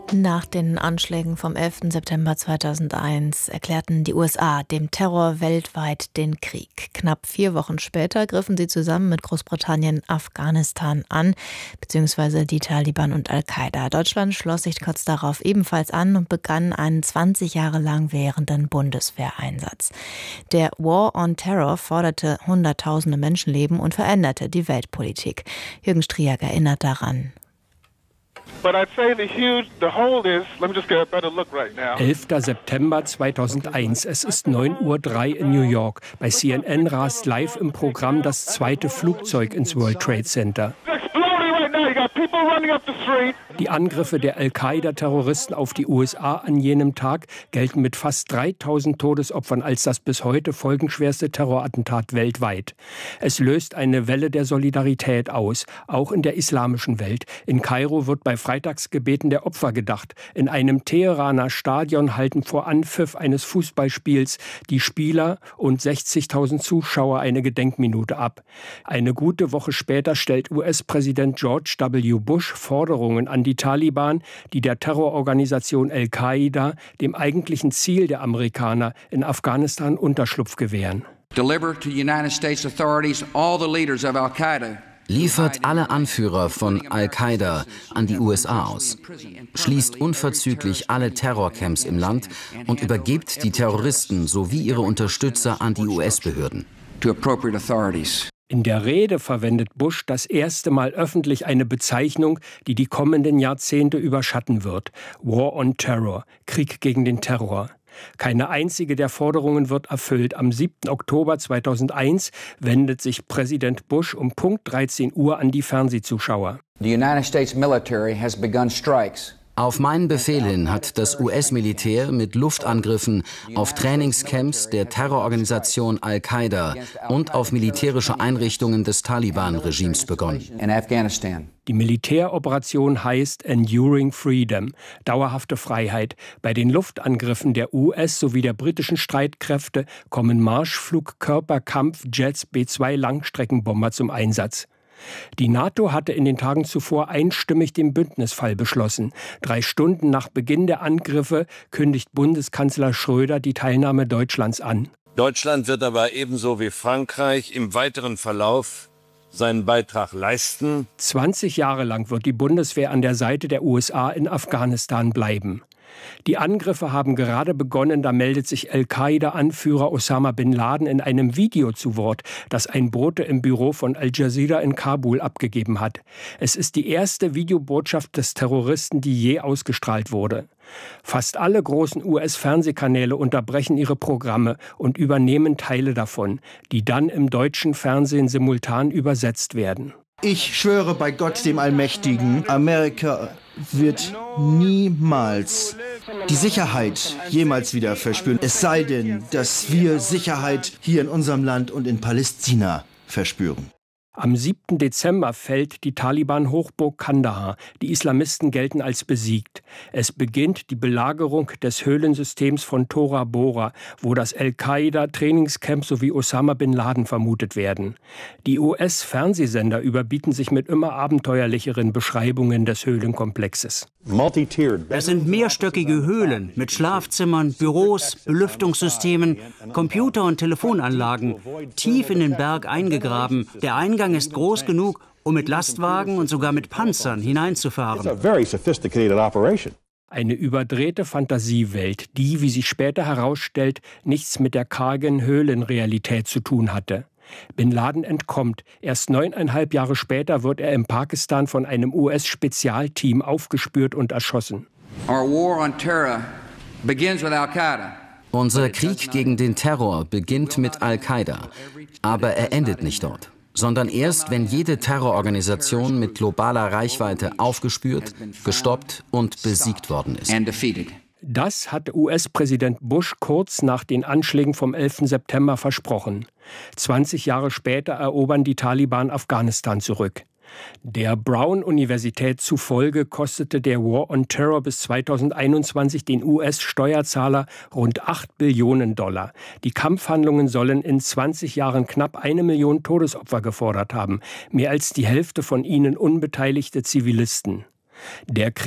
Nach den Anschlägen vom 11. September 2001 erklärten die USA dem Terror weltweit den Krieg. Knapp 4 Wochen später griffen sie zusammen mit Großbritannien Afghanistan an, beziehungsweise die Taliban und Al-Qaida. Deutschland schloss sich kurz darauf ebenfalls an und begann einen 20 Jahre lang währenden Bundeswehreinsatz. Der War on Terror forderte hunderttausende Menschenleben und veränderte die Weltpolitik. Jürgen Striak erinnert daran. 11. September 2001. Es ist 9:03 Uhr in New York. Bei CNN rast live im Programm das zweite Flugzeug ins World Trade Center. Die Angriffe der Al-Qaida-Terroristen auf die USA an jenem Tag gelten mit fast 3000 Todesopfern als das bis heute folgenschwerste Terrorattentat weltweit. Es löst eine Welle der Solidarität aus, auch in der islamischen Welt. In Kairo wird bei Freitagsgebeten der Opfer gedacht. In einem Teheraner Stadion halten vor Anpfiff eines Fußballspiels die Spieler und 60.000 Zuschauer eine Gedenkminute ab. Eine gute Woche später stellt US-Präsident George W. Bush Forderungen an die Taliban, die der Terrororganisation Al-Qaida, dem eigentlichen Ziel der Amerikaner, in Afghanistan Unterschlupf gewähren. Liefert alle Anführer von Al-Qaida an die USA aus, schließt unverzüglich alle Terrorcamps im Land und übergebt die Terroristen sowie ihre Unterstützer an die US-Behörden. In der Rede verwendet Bush das erste Mal öffentlich eine Bezeichnung, die die kommenden Jahrzehnte überschatten wird. War on Terror, Krieg gegen den Terror. Keine einzige der Forderungen wird erfüllt. Am 7. Oktober 2001 wendet sich Präsident Bush um Punkt 13 Uhr an die Fernsehzuschauer. The United States military has begun strikes. Auf meinen Befehl hin hat das US-Militär mit Luftangriffen auf Trainingscamps der Terrororganisation Al-Qaida und auf militärische Einrichtungen des Taliban-Regimes begonnen. Die Militäroperation heißt Enduring Freedom, dauerhafte Freiheit. Bei den Luftangriffen der US- sowie der britischen Streitkräfte kommen Marschflugkörperkampfjets B-2 Langstreckenbomber zum Einsatz. Die NATO hatte in den Tagen zuvor einstimmig den Bündnisfall beschlossen. 3 Stunden nach Beginn der Angriffe kündigt Bundeskanzler Schröder die Teilnahme Deutschlands an. Deutschland wird aber ebenso wie Frankreich im weiteren Verlauf seinen Beitrag leisten. 20 Jahre lang wird die Bundeswehr an der Seite der USA in Afghanistan bleiben. Die Angriffe haben gerade begonnen, da meldet sich Al-Qaida-Anführer Osama bin Laden in einem Video zu Wort, das ein Bote im Büro von Al Jazeera in Kabul abgegeben hat. Es ist die erste Videobotschaft des Terroristen, die je ausgestrahlt wurde. Fast alle großen US-Fernsehkanäle unterbrechen ihre Programme und übernehmen Teile davon, die dann im deutschen Fernsehen simultan übersetzt werden. Ich schwöre bei Gott, dem Allmächtigen, Amerika wird niemals die Sicherheit jemals wieder verspüren. Es sei denn, dass wir Sicherheit hier in unserem Land und in Palästina verspüren. Am 7. Dezember fällt die Taliban-Hochburg Kandahar. Die Islamisten gelten als besiegt. Es beginnt die Belagerung des Höhlensystems von Tora Bora, wo das Al-Qaida-Trainingscamp sowie Osama bin Laden vermutet werden. Die US-Fernsehsender überbieten sich mit immer abenteuerlicheren Beschreibungen des Höhlenkomplexes. Es sind mehrstöckige Höhlen mit Schlafzimmern, Büros, Belüftungssystemen, Computer- und Telefonanlagen, tief in den Berg eingegraben. Der Eingang ist groß genug, um mit Lastwagen und sogar mit Panzern hineinzufahren. Eine überdrehte Fantasiewelt, die, wie sich später herausstellt, nichts mit der kargen Höhlenrealität zu tun hatte. Bin Laden entkommt. Erst 9,5 Jahre später wird er in Pakistan von einem US-Spezialteam aufgespürt und erschossen. Unser Krieg gegen den Terror beginnt mit Al-Qaida, aber er endet nicht dort, sondern erst, wenn jede Terrororganisation mit globaler Reichweite aufgespürt, gestoppt und besiegt worden ist. Das hatte US-Präsident Bush kurz nach den Anschlägen vom 11. September versprochen. 20 Jahre später erobern die Taliban Afghanistan zurück. Der Brown-Universität zufolge kostete der War on Terror bis 2021 den US-Steuerzahler rund $8 Billionen. Die Kampfhandlungen sollen in 20 Jahren knapp 1 Million Todesopfer gefordert haben, mehr als die Hälfte von ihnen unbeteiligte Zivilisten. Der